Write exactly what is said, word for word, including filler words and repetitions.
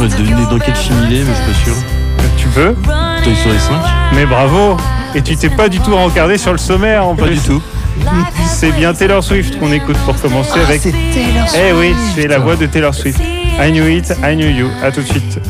pourrais te deviner dans quel film il est, mais je suis pas sûr. Tu peux? Toy Story cinq. Mais bravo. Et tu t'es pas du tout regardé sur le sommaire en Pas plus. du tout. C'est bien Taylor Swift qu'on écoute pour commencer Ah, avec. c'est Taylor Swift. Eh oui, c'est la voix de Taylor Swift. I knew it, I knew you. À tout de suite.